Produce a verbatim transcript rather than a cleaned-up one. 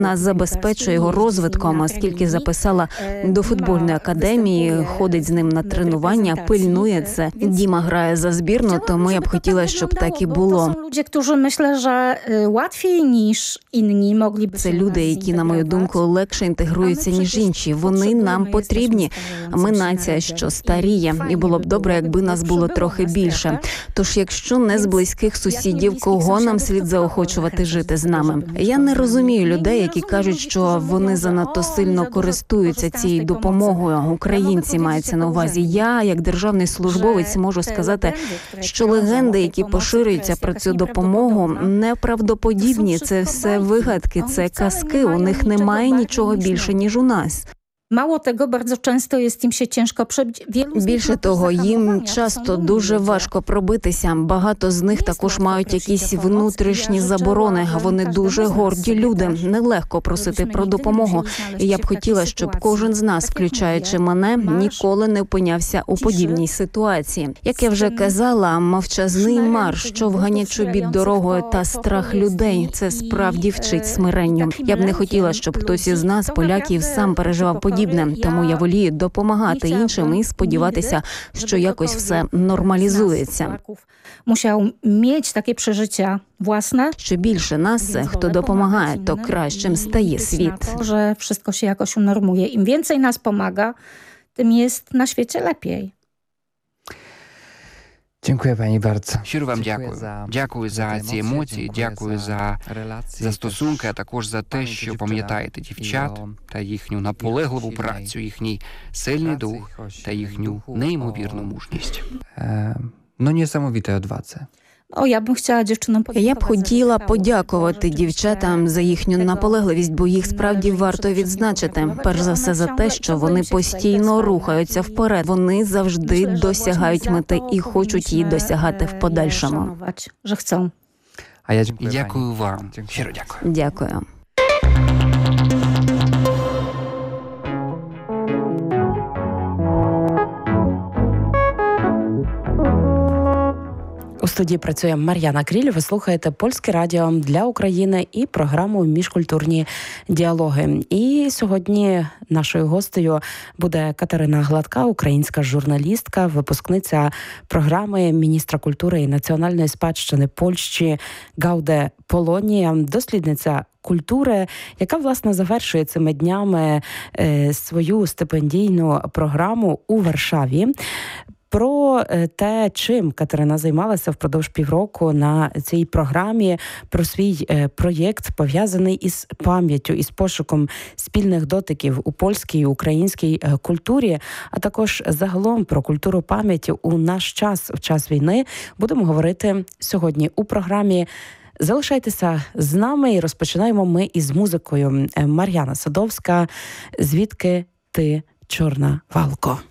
Нас забезпечує його розвитком, оскільки записала до футбольної академії, ходить з ним на тренування, пильнує це. Діма грає за збірну, тому я б хотіла, щоб так і було. Це люди, які, на мою думку, легше інтегруються, ніж інші. Вони нам потрібні. Ми нація, що старіє, і було б добре, якби нас було трохи більше. Тож, якщо не з близьких сусідів, кого нам слід заохочувати жити з нами? Я не розумію людей, які кажуть, що вони занадто сильно користуються цією допомогою. Українці мається на увазі. Я, як державний службовець, можу сказати, що легенди, які поширюються про цю допомогу, неправдоподібні. Це все вигадки, це казки. У них немає нічого більше, ніж у нас. Mało tego, bardzo często jest im się ciężko przebić. Більше того, їм часто дуже важко пробитися. Багато з них також мають якісь внутрішні заборони. Вони дуже горді люди. Нелегко просити про допомогу. І я б хотіла, щоб кожен з нас, включаючи мене, ніколи не опинявся у подібній ситуації. Як я вже казала, мовчазний марш, що вганяє чобіт дорогою та страх людей, це справді вчить смиренню. Я б не хотіла, щоб хтось із нас, поляків, сам переживав подібне. Тому я волію допомагати іншим і сподіватися, що якось все нормалізується. Мусив мати таке пережиття власне. Що більше нас, хто допомагає, то кращим стає світ. Що все się jakoś unormuje. Im więcej nas pomaga, tym jest na świecie lepiej. Дякую, пані bardzo. Щиро вам дякую. Дякую за ці емоції, дякую за, за стосунки, а також за те, що пам'ятаєте дівчат та їхню наполегливу працю, їхній сильний дух та їхню неймовірну мужність. Ну, niesamowitej odwadze. О, я б хотіла дівчинам Я б хотіла подякувати дівчатам за їхню наполегливість, бо їх справді варто відзначити. Перш за все за те, що вони постійно рухаються вперед. Вони завжди досягають мети і хочуть її досягати в подальшому. А я І дякую вам. Щиро дякую. Дякую. У студії працює Мар'яна Кріль. Ви слухаєте Польське радіо для України і програму «Міжкультурні діалоги». І сьогодні нашою гостею буде Катерина Гладка, українська журналістка, випускниця програми міністра культури і національної спадщини Польщі Гауде Полонія, дослідниця культури, яка, власне, завершує цими днями е, свою стипендійну програму у Варшаві. Про те, чим Катерина займалася впродовж півроку на цій програмі, про свій проєкт, пов'язаний із пам'яттю, із пошуком спільних дотиків у польській і українській культурі, а також загалом про культуру пам'яті у наш час, в час війни, будемо говорити сьогодні у програмі. Залишайтеся з нами і розпочинаємо ми із музикою. Мар'яна Садовська, «Звідки ти, чорна валко».